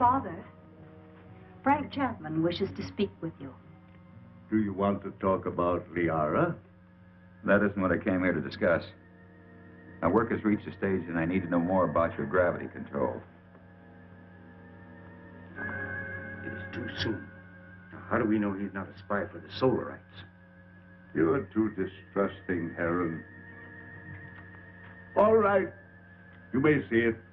Father, Frank Chapman wishes to speak with you. Do you want to talk about Liara? That isn't what I came here to discuss. My work has reached a stage and I need to know more about your gravity control. It is too soon. Now, how do we know he's not a spy for the Solarites? You're too distrusting, Heron. All right. You may see it.